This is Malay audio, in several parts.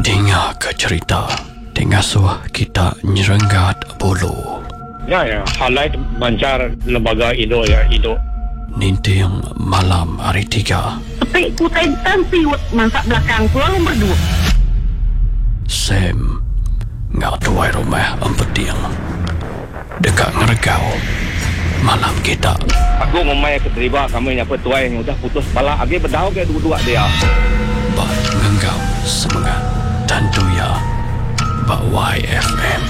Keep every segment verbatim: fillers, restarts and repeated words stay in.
Dengar ke cerita Dengasuh kita nyerenggat bulu. Ya, ya. Highlight bancar lembaga Indo ya, Indo. Ninting malam hari tiga. Tapi ku tentan siwet masak belakang ku lalu berdua. Sam ngak tuai rumah empeting. Dekat ngeregau malam kita. Aku memang ke deriba kami nyapa tuai yang udah putus bala agi berdau ke dua-dua dia. Bat ngenggam semangat tentu ya. Bak Y F M.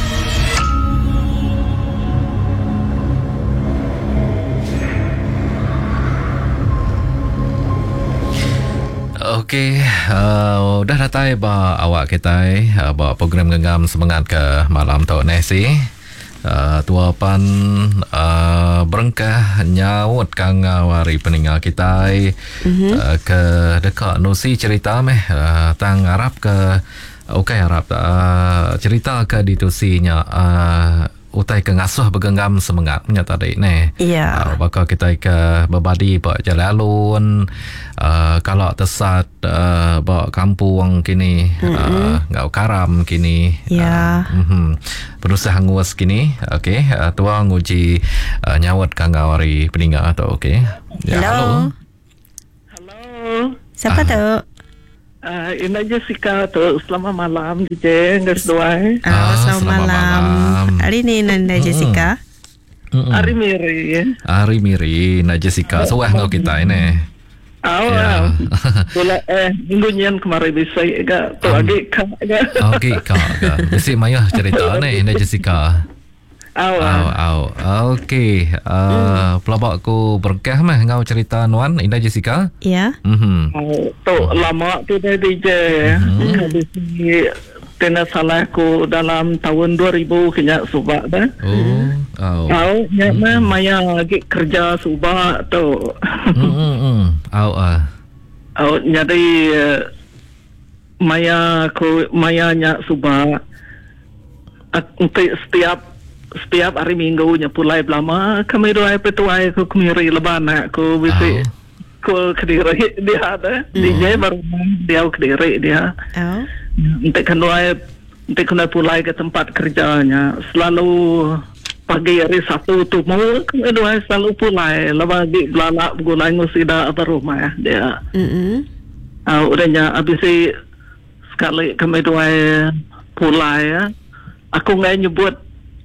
Okey, uh, dah datang ba awak kita uh, ba program genggam semangat ke malam tu nasi. Uh, tua pan uh, berengkah nyawut kang wari peninggal kita mm-hmm. uh, ke dekat nusi cerita meh uh, tang Arab ke okey Arab uh, cerita ke ditusinya uh, utai ke ngasuh bergenggam semangat punya tadi ni. Ya. Uh, bakal kita ke berbadi pak jalalun uh, kalau tesat uh, bawa kampung kini mm-hmm. uh, ngau karam kini. Ya. Uh, mm-hmm. Berusaha nguas kini. Okey, uh, tua nguji uh, nyawat kang awari peninggal atau okey. Ya, halo. Halo. Siapa Ah. tu? Uh, ini Jessica tu. Selamat malam D J. Nges doai. Oh, Ah, selamat, selamat malam. malam. Hari ni Nanda Mm-mm. Jessica. Mm-mm. Hari miri. Hari miri na Jessica. So wah ngau kita ini. Awal. Bola eh minggu nyen kemarin bisa agak tu Um. agak kah agak. Okey, kak. Mesti maya cerita ni na Jessica. Au, Awal. au. Okey. Uh, pelabak ku berkah mah ngau cerita nuan Indah Jessica. Ya. Mhm. Tu lama tu dah D J. Habis ni kena salah ku dalam tahun dua ribu kena subak dah. Oh. Au. Tahu nya mah maya lagi kerja subak tu. Hmm. Hmm. Au ah. Oh, jadi uh, maya ku maya nya subak. Untuk setiap setiap hari minggu nya pulai belama kami doai petuai ku kemiri leban aku bisi ku kediri dia ada D J baru dia kediri dia Oh. untuk kendoai untuk kena pulai ke tempat kerjanya selalu pagi hari Sabtu tu mau kami doai selalu pulai lepas di belalak gulai ngusida apa rumah dia Mm-mm. uh, udahnya habis sekali kami doai pulai ya aku nggak nyebut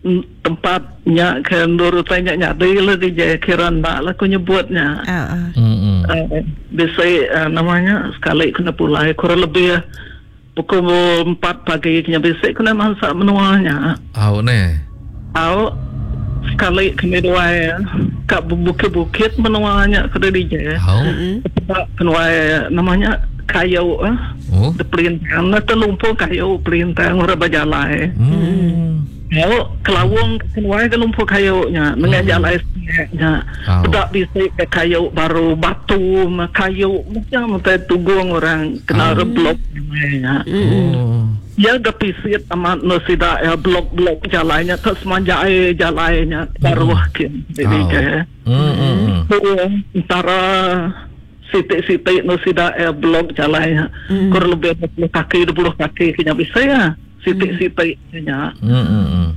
tempatnya kan dulu tanya nyadi lagi je kira ndak lah aku nyebutnya Oh, oh. Hmm. uh, bisa uh, namanya sekali kena pulai kurang lebih pukul empat pagi kena bisa kena masak menuanya Au ni. au sekali kena dua kat bukit-bukit menuanya kena DJ Au. Mm-mm. kena namanya kayu ah Oh. de pelintang na telumpo kayu pelintang ora bajalai Hmm. ya kelawung keluar ke lumpur kayunya dengan jalan nya Oh. tidak bisa ke kayu baru batu kayu macam kita tugung orang kena Oh. reblok namanya Oh. ya gepisit amat no sida ya blok-blok jalannya terus manja air jalannya baru kin jadi Oh. ke Hmm. Hmm. antara sitik-sitik no sida ya blok jalannya Mm. kurang lebih dua puluh kaki dua puluh kaki kena bisa ya sitik-sitiknya Hmm. Hmm.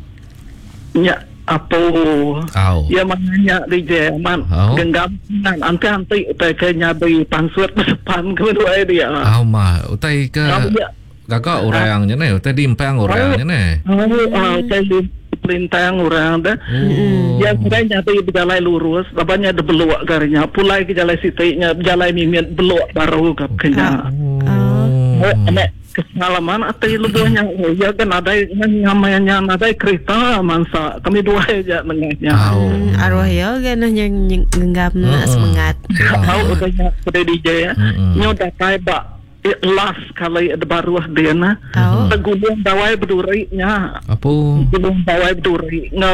nya apa Au. ya makanya di Jerman Oh. genggam anti-anti kayaknya di pansuat ke depan kedua dia Au mah utai ke Kamu ya kakak orangnya ni, utai dimpang orangnya ni. oh saya di pelintang orang dah Oh. yang sebenarnya di jalan lurus babanya ada beluak garinya pulai ke jalan sitiknya jalan mimin beluak baru ke kenya Oh. oh anak kesalaman atau lebihnya oh, ya kan ada namanya ada kereta mansa kami dua aja dengannya Au. Hmm, arwah ya kan yang genggam na Mm-mm. semangat. tahu udahnya udah D J ya Mm-mm. nya udah kayak bak last kali ada baru dia na Oh. tegulung dawai berdurinya Apa? tegulung dawai berduri nge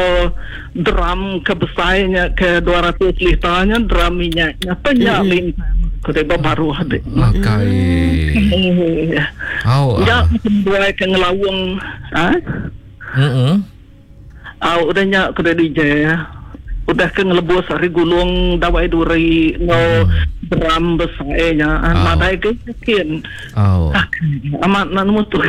drum kebesarnya ke dua ratus liternya drum minyak apa nyalin kuda baru ada Makai. Au. ya ah. dua ke ngelawung ah Hmm. ah udahnya kuda D J ya udah ke ngelebus hari gulung dawai duri no drum besarnya Oh. nadai ke kian Oh. amat nan mutu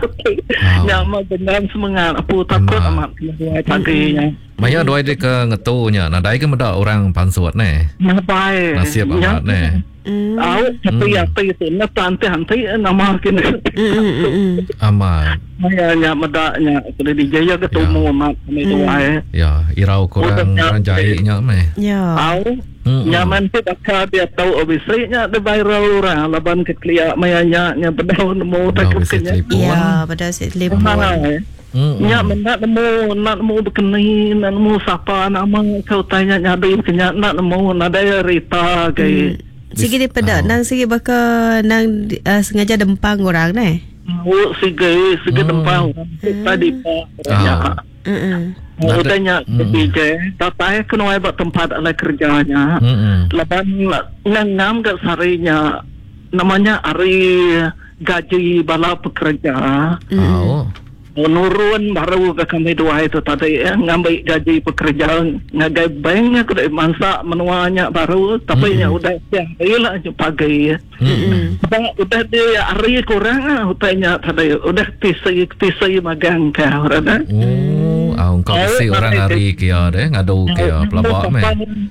nya ma dengan semangat apa takut Amat. amat kedua paginya Maya doi dia ke ngetunya. Nah, dai ke meda orang pansuat ne. nabai Nasib amat ne. Hmm. au tapi ya tapi itu na tante hantai nama kini Hmm, hmm, hmm. Amat. Maya nya medaknya sudah dijaya ketemu amat itu wae Ya, irau kurang Udah, kurang jahitnya me. Ya. au Hmm. nyaman tu bakal dia tahu obisnya ada viral orang laban ke klia mayanya nya bedau nemu tak Bedau bisa kenya telefon. Ya, pada si telefon. mana Hmm. nya mendak nemu nak nemu berkeni nak nemu siapa nama kau tanya nya ada kenya nak nemu ada Rita ke Sige dia pedak Oh. nang sige bakal nang uh, sengaja dempang orang ne. oh sige sige Hmm. tempang tadi pak nya Hmm. oh Ada- tanya Hmm. D J tapi kena buat tempat ala kerjanya Hmm. laban ngam ke sarinya namanya Ari gaji bala pekerja Oh. nurun baru ke kami dua itu tadi ya, ngambil gaji pekerja ngagai banknya kuda mansa menuanya baru tapi nya udah siang lah pagi Hmm. udah udah dia hari kurang ah utanya tadi udah tisi tisi magang ke orang Oh, ah, engkau besi orang hari kia deh, ngadu kia pelabak me.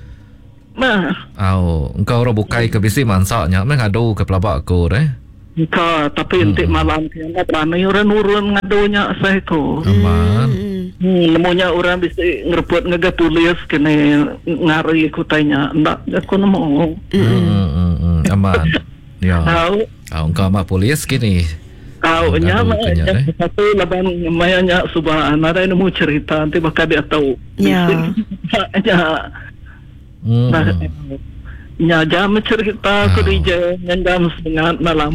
Nah, Au, engkau orang bukai ke bisi mansaknya me ngadu ke pelabak ko deh. ka tapi nanti malam kena berani orang nurun ngadunya saya ko. Aman. Hmm, nemunya orang bisa ngerebut ngega tulis kene ngari ku tanya ndak aku nemu. Hmm, hmm, hmm, aman. Ya. Tahu Au, engkau mak polis kini. tahu nya Ngadu kenya, eh? satu laban mayanya subhan ada nemu cerita nanti bakal dia tahu. Ya. Ya. Hmm. Nah, nya jam cerita ku Oh. di jam jam setengah malam